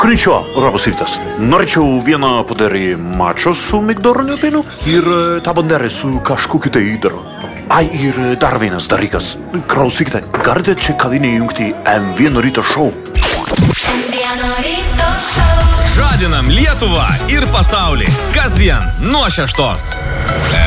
Konnichiwa, labas rytas. Norėčiau vieną padarį mačo su migdoroniu pienu ir tą banderę su kažkokiu tai įdaru. Ai, ir dar vienas dalykas. Klausykite, galite čia kavinę jungti M1 ryto šou. Žadinam Lietuvą ir pasaulį. Kasdien nuo 6.